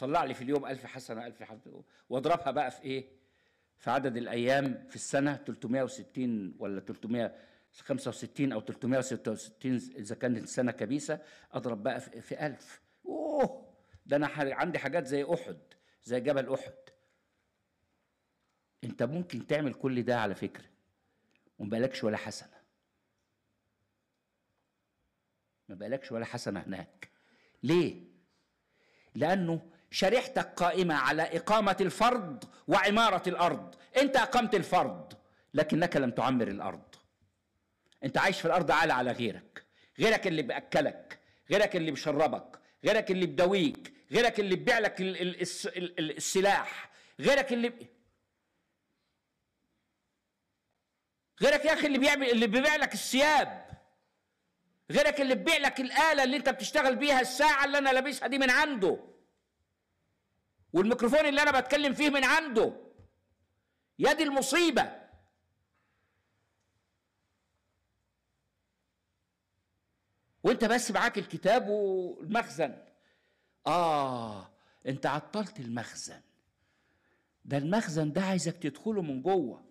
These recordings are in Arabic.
طلع لي في اليوم 1000 حسنة 1000 حسنة، واضربها بقى في ايه؟ في عدد الايام في السنة 360 ولا 365 او 366 اذا كانت السنة كبيسة، اضرب بقى في 1000. اوه، ده انا عندي حاجات زي احد، زي جبل احد. انت ممكن تعمل كل ده على فكرة وما بقالكش ولا حسنة، ما بقالكش ولا حسنة هناك. ليه؟ لأنه شريحتك قائمة على إقامة الفرد وعمارة الأرض. أنت أقمت الفرد لكنك لم تعمر الأرض. أنت عايش في الأرض عالة على غيرك، غيرك اللي بأكلك، غيرك اللي بشربك، غيرك اللي بدويك، غيرك اللي ببيع لك السلاح، غيرك غيرك يا أخي اللي بيبيع لك الثياب، غيرك اللي ببيع لك الآلة اللي انت بتشتغل بيها، الساعة اللي انا لابسها دي من عنده، والميكروفون اللي انا بتكلم فيه من عنده. يا دي المصيبة. وانت بس معاك الكتاب والمخزن. انت عطلت المخزن. ده المخزن ده عايزك تدخله من جوه.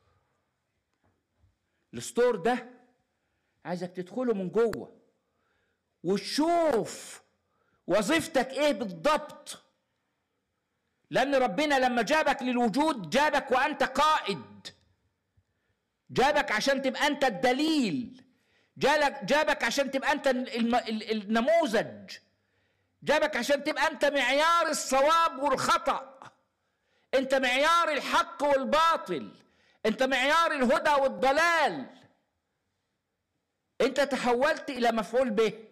الستور ده عايزك تدخله من جوه وتشوف وظيفتك ايه بالضبط. لأن ربنا لما جابك للوجود جابك وأنت قائد، جابك عشان تبقى أنت الدليل، جابك عشان تبقى أنت النموذج، جابك عشان تبقى أنت معيار الصواب والخطأ، أنت معيار الحق والباطل، أنت معيار الهدى والضلال. أنت تحولت إلى مفعول به،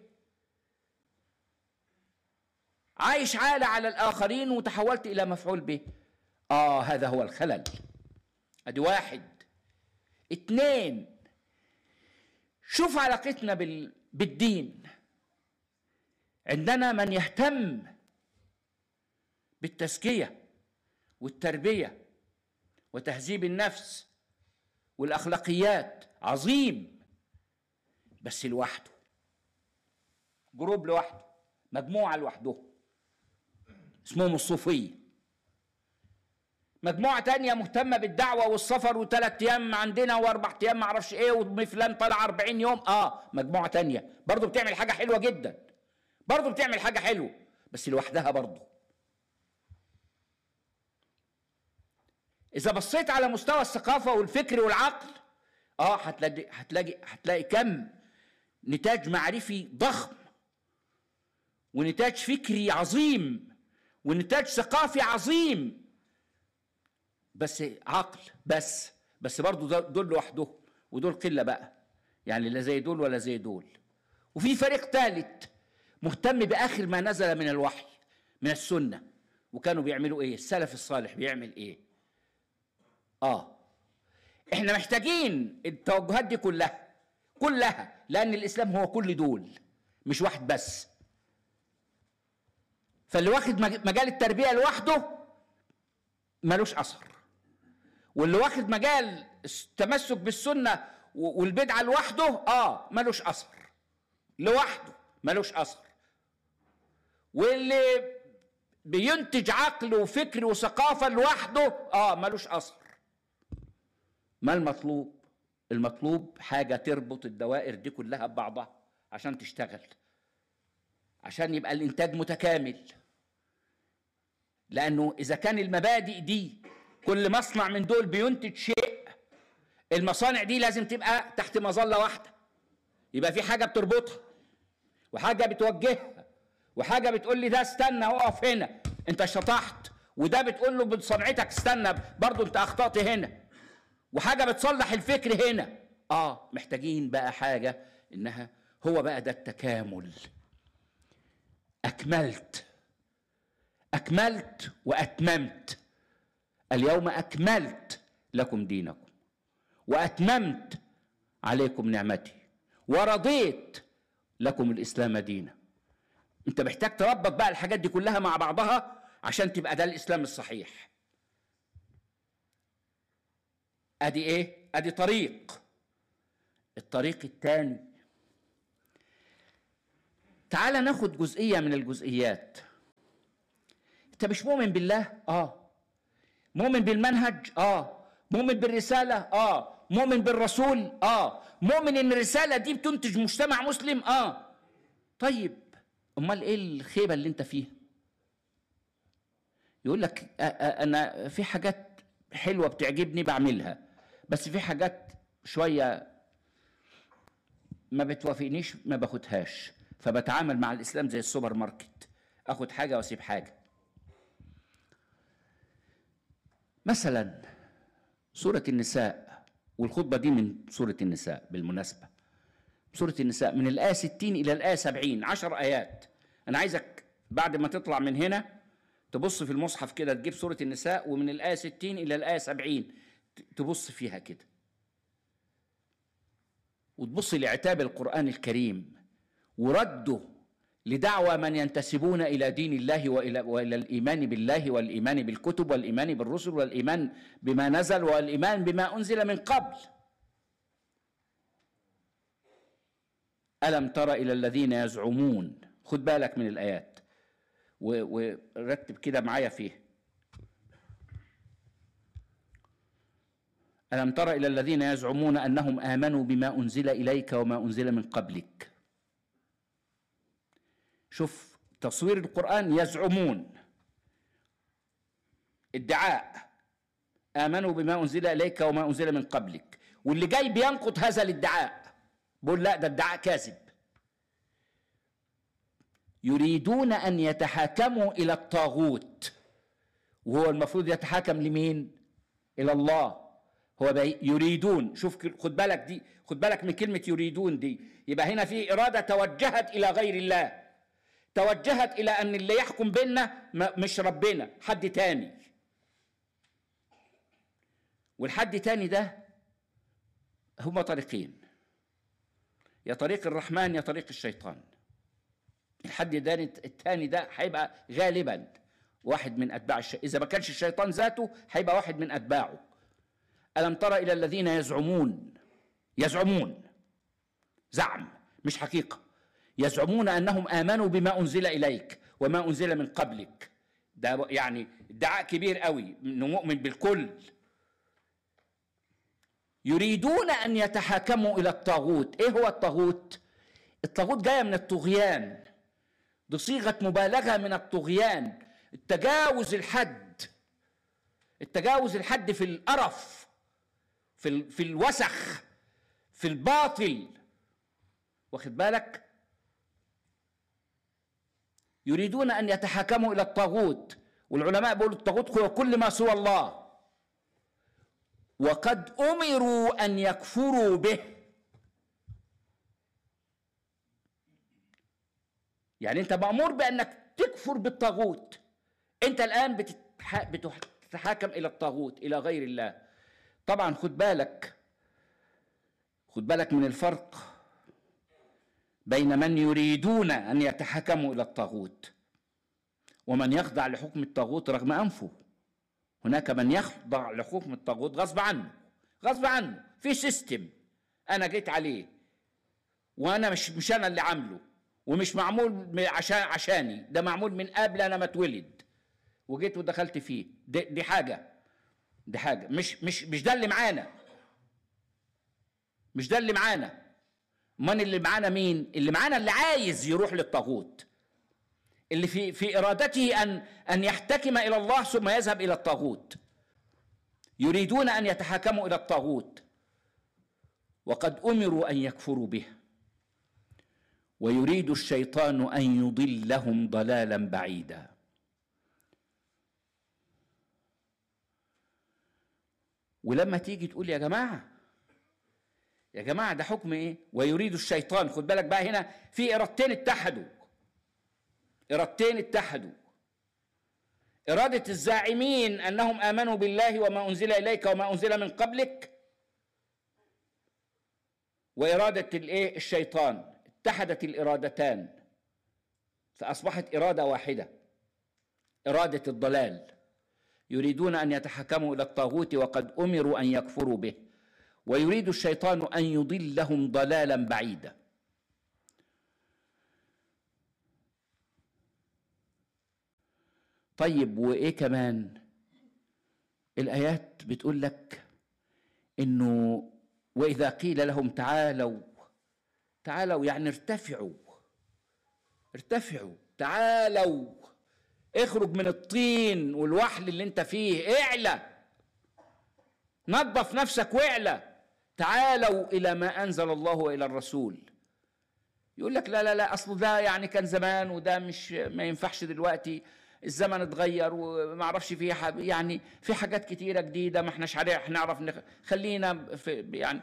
عايش عالة على الآخرين وتحولت إلى مفعول به. هذا هو الخلل. ادي واحد. 2، شوف علاقتنا بالدين. عندنا من يهتم بالتزكية والتربية وتهذيب النفس والأخلاقيات، عظيم، بس لوحده، جروب لوحده، مجموعة لوحده اسمهم الصوفية. مجموعة تانية مهتمة بالدعوة والسفر و3 أيام عندنا و4 أيام معرفش ايه، وفلان طلع 40 يوم. مجموعة تانية برضو بتعمل حاجة حلوة جدا، برضو بتعمل حاجة حلوة بس لوحدها برضو. إذا بصيت على مستوى الثقافة والفكر والعقل هتلاقي كم نتاج معرفي ضخم، ونتاج فكري عظيم، ونتاج ثقافي عظيم، بس عقل بس برضو دول لوحدهم، ودول قلة بقى، يعني لا زي دول ولا زي دول. وفي فريق ثالث مهتم بآخر ما نزل من الوحي من السنة. وكانوا بيعملوا ايه؟ السلف الصالح بيعمل ايه؟ احنا محتاجين التوجهات دي كلها، لأن الإسلام هو كل دول مش واحد بس. فاللي واخد مجال التربية لوحده ملوش أثر، واللي واخد مجال التمسك بالسنة والبدعة لوحده ملوش أثر، لوحده ملوش أثر. واللي بينتج عقل وفكر وثقافة لوحده ملوش أثر. ما المطلوب؟ المطلوب حاجة تربط الدوائر دي كلها ببعضها عشان تشتغل، عشان يبقى الإنتاج متكامل. لأنه إذا كان المبادئ دي كل مصنع من دول بينتج شيء، المصانع دي لازم تبقى تحت مظلة واحدة، يبقى في حاجة بتربطها وحاجة بتوجهها وحاجة بتقول لي ده استنى اقف هنا انت شطحت، وده بتقول له بصنعتك استنى برضو انت اخطأت هنا، وحاجة بتصلح الفكر هنا. محتاجين بقى حاجة انها هو بقى ده التكامل. أكملت وأتممت. اليوم أكملت لكم دينكم وأتممت عليكم نعمتي ورضيت لكم الإسلام دينا. أنت محتاج تربط بقى الحاجات دي كلها مع بعضها عشان تبقى ده الإسلام الصحيح. أدي إيه؟ أدي طريق. الطريق الثاني، تعال ناخد جزئية من الجزئيات. انت مش مؤمن بالله؟ مؤمن بالمنهج؟ مؤمن بالرسالة؟ مؤمن بالرسول؟ مؤمن ان الرسالة دي بتنتج مجتمع مسلم؟ طيب امال ايه الخيبة اللي انت فيها؟ يقول لك انا في حاجات حلوة بتعجبني بعملها، بس في حاجات شوية ما بتوافقنيش ما باخدهاش، فبتعامل مع الاسلام زي السوبر ماركت، اخد حاجة واسيب حاجة. مثلا سورة النساء، والخطبة دي من سورة النساء بالمناسبة، سورة النساء من الآية 60 إلى الآية 70، 10 آيات. أنا عايزك بعد ما تطلع من هنا تبص في المصحف كده، تجيب سورة النساء ومن الآية 60 إلى الآية 70 تبص فيها كده، وتبص لعتاب القرآن الكريم ورده لدعوى من ينتسبون إلى دين الله وإلى الإيمان بالله والإيمان بالكتب والإيمان بالرسل والإيمان بما نزل والإيمان بما أنزل من قبل. ألم تر إلى الذين يزعمون، خد بالك من الآيات ورتب كده معايا فيه. ألم تر إلى الذين يزعمون أنهم آمنوا بما أنزل إليك وما أنزل من قبلك. شوف تصوير القرآن، يزعمون، ادعاء، آمنوا بما أنزل إليك وما أنزل من قبلك، واللي جاي بينقض هذا الادعاء بقول لا ده ادعاء كاذب. يريدون أن يتحاكموا إلى الطاغوت، وهو المفروض يتحاكم لمين؟ إلى الله. هو يريدون، شوف خد بالك دي، خد بالك من كلمة يريدون دي، يبقى هنا في إرادة توجهت إلى غير الله، توجهت إلى أن اللي يحكم بيننا مش ربنا، حد تاني. والحد تاني ده هما طريقين، يا طريق الرحمن يا طريق الشيطان. الحد التاني ده هيبقى غالبا واحد من أتباع إذا ما كانش الشيطان ذاته هيبقى واحد من أتباعه. ألم تر إلى الذين يزعمون زعم مش حقيقة، يزعمون أنهم آمنوا بما أنزل إليك وما أنزل من قبلك. ده يعني ادعاء كبير قوي إنه مؤمن بالكل. يريدون أن يتحاكموا إلى الطاغوت. إيه هو الطاغوت؟ الطاغوت جاية من الطغيان، دي صيغة مبالغة من الطغيان، التجاوز الحد، التجاوز الحد في القرف، في الوسخ، في الباطل، واخد بالك؟ يريدون أن يتحاكموا إلى الطاغوت، والعلماء بيقولوا الطاغوت هو كل ما سوى الله، وقد أمروا أن يكفروا به. يعني أنت مأمور بأنك تكفر بالطاغوت، أنت الآن بتتحاكم إلى الطاغوت، إلى غير الله. طبعا خد بالك من الفرق بين من يريدون أن يتحاكموا إلى الطاغوت ومن يخضع لحكم الطاغوت رغم أنفه. هناك من يخضع لحكم الطاغوت غصب عنه، في سيستم أنا جيت عليه وأنا مش أنا اللي عامله، ومش معمول عشاني، ده معمول من قبل أنا ما اتولد وجيت ودخلت فيه. دي حاجة مش ده اللي معانا، مش ده اللي معانا. من اللي معانا مين؟ اللي معانا اللي عايز يروح للطاغوت، اللي في إرادته أن يحتكم إلى الله ثم يذهب إلى الطاغوت. يريدون أن يتحاكموا إلى الطاغوت وقد أمروا أن يكفروا به، ويريد الشيطان أن يضلهم ضلالا بعيدا. ولما تيجي تقول يا جماعة ده حكم ايه؟ ويريد الشيطان، خد بالك بقى هنا في إرادتين اتحدوا. إرادة الزاعمين أنهم آمنوا بالله وما أنزل إليك وما أنزل من قبلك، وإرادة الشيطان. اتحدت الإرادتان فأصبحت إرادة واحدة، إرادة الضلال. يريدون أن يتحكموا إلى الطاغوت وقد أمروا أن يكفروا به، ويريد الشيطان أن يضلهم ضلالا بعيدا. طيب وايه كمان؟ الايات بتقول لك انه واذا قيل لهم تعالوا، تعالوا يعني ارتفعوا، ارتفعوا، تعالوا اخرج من الطين والوحل اللي انت فيه، اعلى، نظف نفسك واعلى، تعالوا الى ما انزل الله والى الرسول. يقول لك لا لا لا، اصل ده يعني كان زمان وده مش ما ينفعش دلوقتي، الزمن اتغير وما اعرفش فيه يعني في حاجات كتيره جديده ما احناش هنعرف خلينا في يعني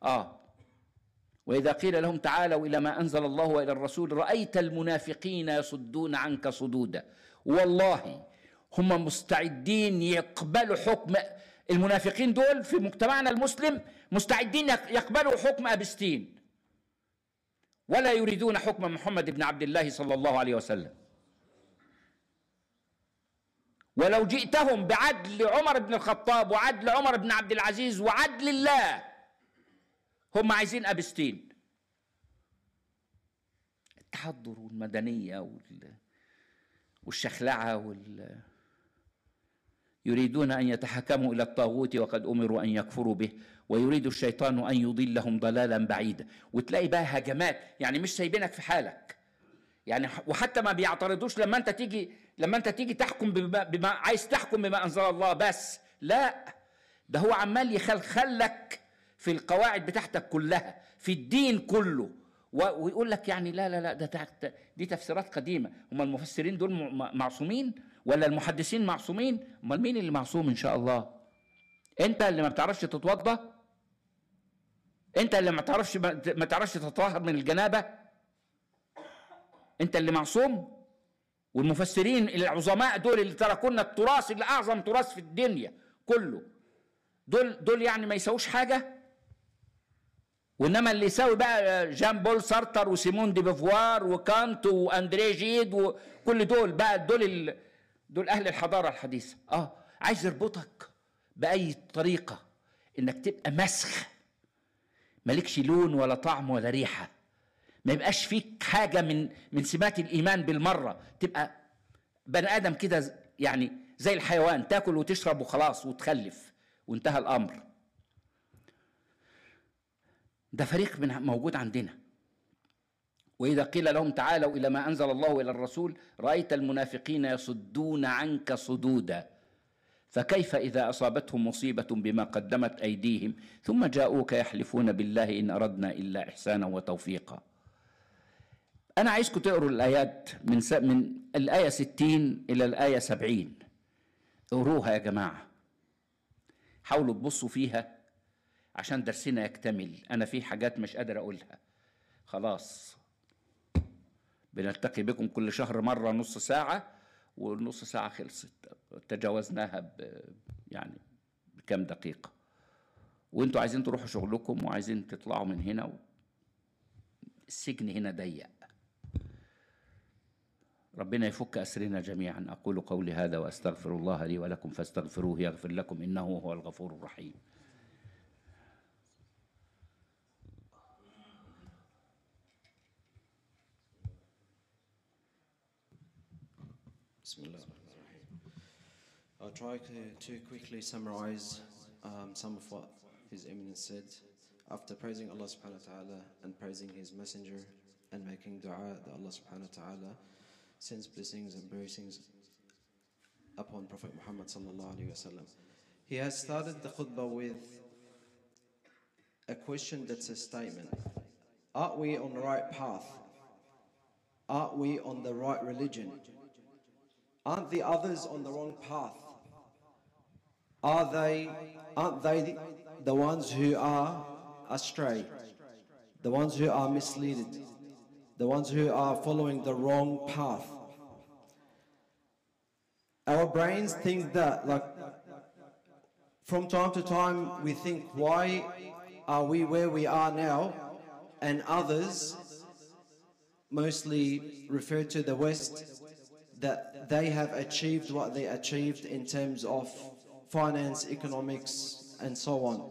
واذا قيل لهم تعالوا الى ما انزل الله والى الرسول رايت المنافقين يصدون عنك صدودا. والله هم مستعدين يقبلوا حكم المنافقين دول في مجتمعنا المسلم، مستعدين يقبلوا حكم أبستين، ولا يريدون حكم محمد بن عبد الله صلى الله عليه وسلم. ولو جئتهم بعدل عمر بن الخطاب وعدل عمر بن عبد العزيز وعدل الله، هم عايزين أبستين. التحضر والمدنية والشخلعة يريدون أن يتحكموا إلى الطاغوت وقد أمروا أن يكفروا به، ويريد الشيطان أن يضلهم ضلالا بعيدا. وتلاقي بقى هجمات، يعني مش سايبينك في حالك يعني، وحتى ما بيعترضوش لما انت تيجي تحكم بما عايز تحكم بما أنزل الله، بس لا، ده هو عمال يخلخلك في القواعد بتاعتك كلها، في الدين كله، ويقول لك يعني لا لا لا، دي تفسيرات قديمة. هم المفسرين دول معصومين ولا المحدثين معصومين؟ امال مين اللي معصوم ان شاء الله؟ انت اللي ما بتعرفش تتوضا؟ انت اللي ما تعرفش تتطهر من الجنابه؟ انت اللي معصوم؟ والمفسرين العظماء دول اللي تركوا لنا التراث اللي اعظم تراث في الدنيا كله، دول يعني ما يساووش حاجه؟ وانما اللي يساوي بقى جان بول سارتر وسيمون دي بوفوار وكانت واندريه جيد وكل دول بقى، دول اهل الحضاره الحديثه. عايز يربطك باي طريقه انك تبقى مسخ، مالكش لون ولا طعم ولا ريحه، ما يبقاش فيك حاجه من سمات الايمان بالمره، تبقى بني ادم كده يعني زي الحيوان، تاكل وتشرب وخلاص وتخلف وانتهى الامر. ده فريق موجود عندنا. وإذا قيل لهم تعالوا إلى ما أنزل الله إلى الرسول رأيت المنافقين يصدون عنك صدودا، فكيف إذا أصابتهم مصيبة بما قدمت أيديهم ثم جاءوك يحلفون بالله إن أردنا إلا إحسانا وتوفيقا. أنا عايزكم تقروا الآيات من الآية 60 إلى الآية 70، اقروها يا جماعة، حاولوا تبصوا فيها عشان درسنا يكتمل. أنا في حاجات مش قادر أقولها، خلاص بنلتقي بكم كل شهر مرة نص ساعة، والنص ساعة خلصت، تجاوزناها يعني بكم دقيقة، وانتوا عايزين تروحوا شغلكم وعايزين تطلعوا من هنا السجن هنا ضيق. ربنا يفك أسرنا جميعا. أقول قولي هذا وأستغفر الله لي ولكم فاستغفروه يغفر لكم إنه هو الغفور الرحيم. I'll try to quickly summarize some of what His Eminence said. After praising Allah subhanahu wa ta'ala and praising His Messenger and making dua that Allah subhanahu wa ta'ala sends blessings and blessings upon Prophet Muhammad sallallahu alayhi wa sallam, he has started the khutbah with a question that's a statement. Are we on the right path? Are we on the right religion? Aren't the others on the wrong path? Aren't they the ones who are astray, the ones who are misleaded, the ones who are following the wrong path? Our brains think that, like, from time to time we think, why are we where we are now and others, mostly referred to the West, that they have achieved what they achieved in terms of finance, economics, and so on.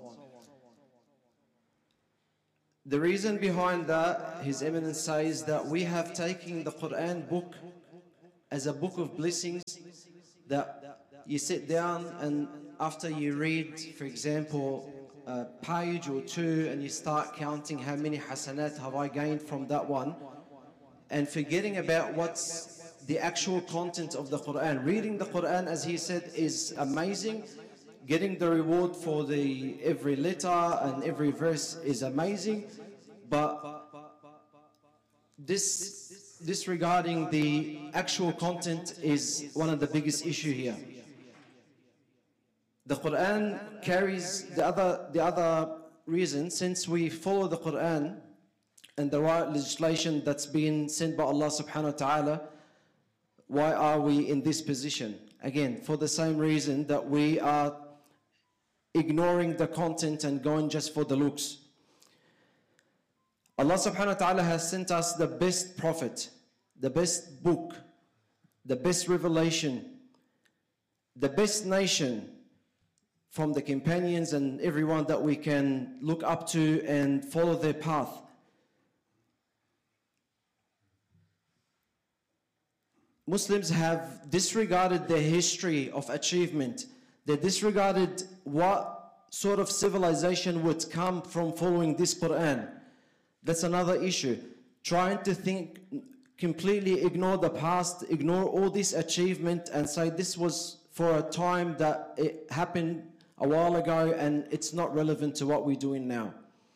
The reason behind that, His Eminence says that we have taken the Quran book as a book of blessings that you sit down and after you read, for example, a page or two, and you start counting how many hasanat have I gained from that one, and forgetting about what's the actual content of the Quran. Reading the Quran, as he said, is amazing. Getting the reward for every letter and every verse is amazing, but disregarding the actual content is one of the biggest issues here. The Quran carries the other reason. Since we follow the Quran and the right legislation that's been sent by Allah subhanahu wa ta'ala, why are we in this position? Again, for the same reason that we are ignoring the content and going just for the looks. Allah subhanahu wa ta'ala has sent us the best prophet, the best book, the best revelation, the best nation from the companions and everyone that we can look up to and follow their path. Muslims have disregarded their history of achievement. They disregarded what sort of civilization would come from following this Quran. That's another issue. Trying to think, completely ignore the past, ignore all this achievement and say this was for a time that it happened a while ago and it's not relevant to what we're doing now.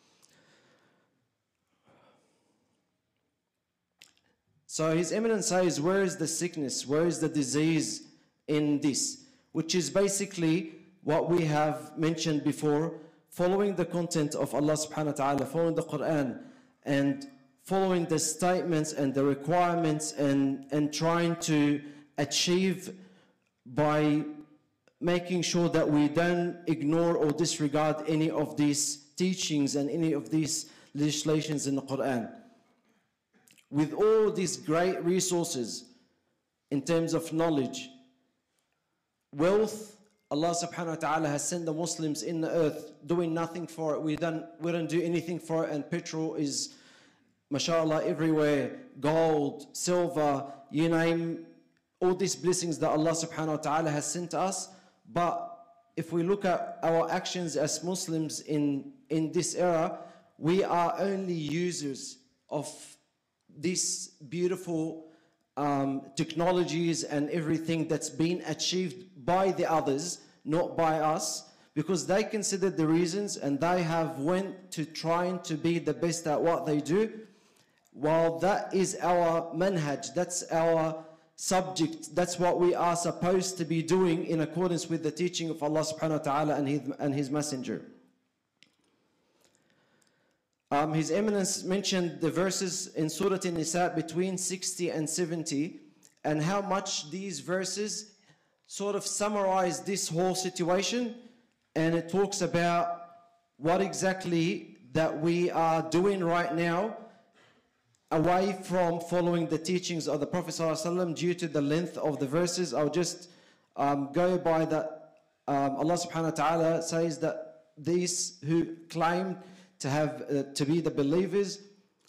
So His Eminence says, where is the sickness? Where is the disease in this? Which is basically what we have mentioned before, following the content of Allah subhanahu wa ta'ala, following the Quran, and following the statements and the requirements and trying to achieve by making sure that we don't ignore or disregard any of these teachings and any of these legislations in the Quran. With all these great resources in terms of knowledge, wealth, Allah subhanahu wa ta'ala has sent the Muslims in the earth doing nothing for it. We don't do anything for it, and petrol is, mashallah, everywhere. Gold, silver, you name, all these blessings that Allah subhanahu wa ta'ala has sent to us. But if we look at our actions as Muslims in this era, we are only users of these beautiful technologies and everything that's been achieved by the others, not by us, because they considered the reasons and they have went to trying to be the best at what they do. While that is our manhaj, that's our subject, that's what we are supposed to be doing in accordance with the teaching of Allah subhanahu wa ta'ala and His Messenger. His Eminence mentioned the verses in Surah An-Nisa between 60 and 70 and how much these verses sort of summarize this whole situation, and it talks about what exactly that we are doing right now away from following the teachings of the Prophet ﷺ. Due to the length of the verses, I'll just go by that. Allah subhanahu wa ta'ala says that these who claim to have to be the believers,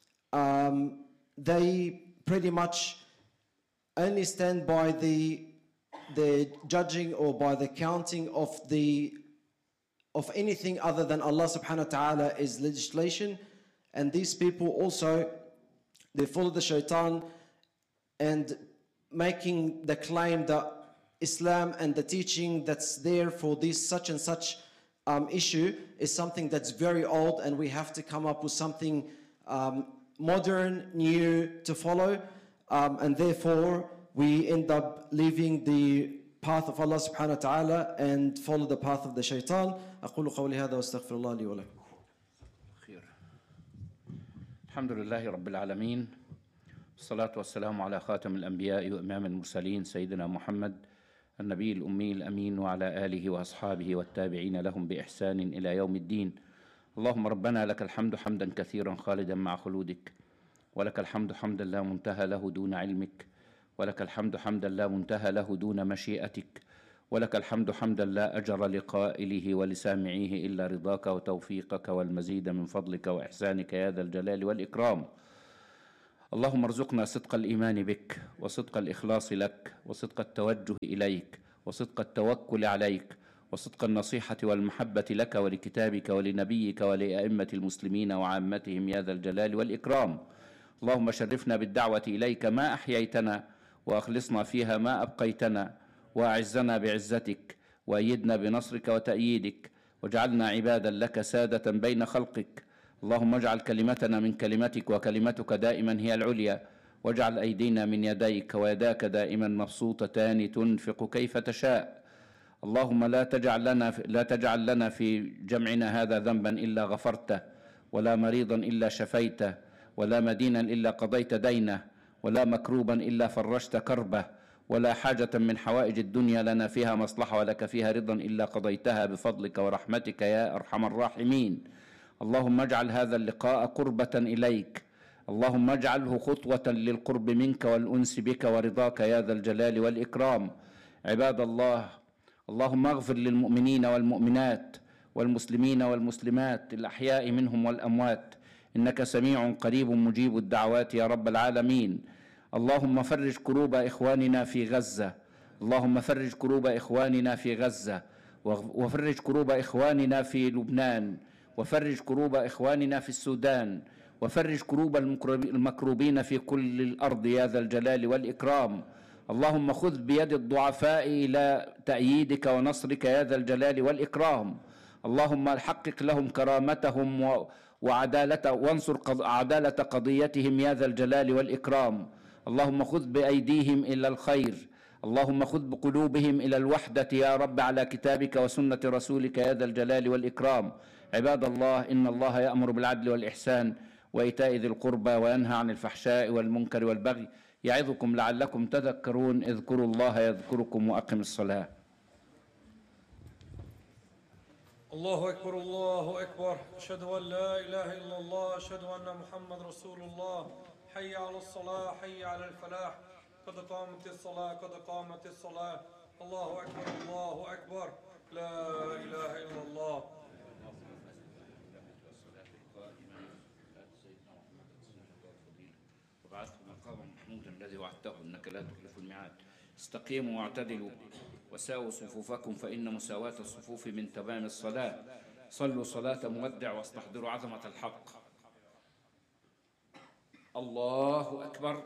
they pretty much only stand by the judging or by the counting of anything other than Allah subhanahu wa ta'ala is legislation. And these people also, they follow the shaitan and making the claim that Islam and the teaching that's there for this such and such issue is something that's very old, and we have to come up with something modern, new to follow, and therefore we end up leaving the path of Allah subhanahu wa ta'ala and follow the path of the shaitan. أقول قولي هذا واستغفر الله لي ولكم. خير. الحمد لله رب العالمين، والصلاة والسلام على خاتم الأنبياء وإمام المرسلين سيدنا محمد النبي الأمي الأمين وعلى آله وأصحابه والتابعين لهم بإحسان إلى يوم الدين. اللهم ربنا لك الحمد حمدا كثيرا خالدا مع خلودك، ولك الحمد حمدا لا منتهى له دون علمك، ولك الحمد حمدا لا منتهى له دون مشيئتك، ولك الحمد حمدا لا أجر لقائله ولسامعيه إلا رضاك وتوفيقك والمزيد من فضلك وإحسانك يا ذا الجلال والإكرام. اللهم ارزقنا صدق الإيمان بك وصدق الإخلاص لك وصدق التوجه إليك وصدق التوكل عليك، وصدق النصيحة والمحبة لك ولكتابك ولنبيك ولأئمة المسلمين وعامتهم يا ذا الجلال والإكرام. اللهم شرفنا بالدعوة إليك ما أحييتنا، وأخلصنا فيها ما أبقيتنا، وأعزنا بعزتك، وأيدنا بنصرك وتأييدك، واجعلنا عبادا لك سادة بين خلقك. اللهم اجعل كلمتنا من كلمتك، وكلمتك دائما هي العليا، واجعل أيدينا من يديك، ويداك دائما مبسوطتان تنفق كيف تشاء. اللهم لا تجعل لنا في جمعنا هذا ذنبا إلا غفرته، ولا مريضا إلا شفيته، ولا مدينا إلا قضيت دينه، ولا مكروبا إلا فرجت كربه، ولا حاجة من حوائج الدنيا لنا فيها مصلحة ولك فيها رضا إلا قضيتها بفضلك ورحمتك يا أرحم الراحمين. اللهم اجعل هذا اللقاء قربة إليك، اللهم اجعله خطوة للقرب منك والأنس بك ورضاك يا ذا الجلال والإكرام. عباد الله، اللهم اغفر للمؤمنين والمؤمنات والمسلمين والمسلمات الأحياء منهم والأموات، إنك سميع قريب مجيب الدعوات يا رب العالمين. اللهم فرج كروب إخواننا في غزة، اللهم فرج كروب إخواننا في غزة، وفرج كروب إخواننا في لبنان، وفرج كروب إخواننا في السودان، وفرج كروب المكروبين في كل الأرض يا ذا الجلال والإكرام. اللهم خذ بيد الضعفاء إلى تأييدك ونصرك يا ذا الجلال والإكرام. اللهم حقق لهم كرامتهم وعدالة، وانصر عدالة قضيتهم يا ذا الجلال والإكرام. اللهم خذ بأيديهم إلى الخير، اللهم خذ بقلوبهم إلى الوحدة يا رب على كتابك وسنة رسولك يا ذا الجلال والإكرام. عباد الله، إن الله يأمر بالعدل والإحسان وإيتاء ذي القربى وينهى عن الفحشاء والمنكر والبغي، يعظكم لعلكم تذكرون. اذكروا الله يذكركم وأقم الصلاة. الله أكبر الله أكبر، أشهد أن لا إله إلا الله، أشهد أن محمد رسول الله. حي على الصلاة، حي على الفلاح، قد قامت الصلاة، قد قامت الصلاة. الله أكبر الله أكبر، لا إله إلا الله. وبعثه مقاما محمودا الذي وعدته إنك لا تخلف الميعاد. استقيموا واعتدلوا وساووا صفوفكم، فإن مساواة الصفوف من تمام الصلاة. صلوا صلاة مودع واستحضروا عظمة الحق. الله أكبر.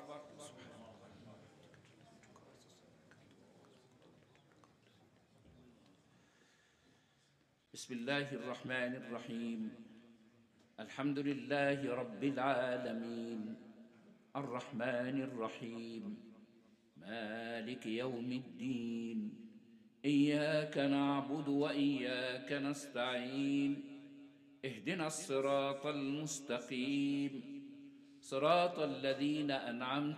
بسم الله الرحمن الرحيم. الحمد لله رب العالمين، الرحمن الرحيم، مالك يوم الدين، إياك نعبد وإياك نستعين، اهدنا الصراط المستقيم، صراط الذين أنعمت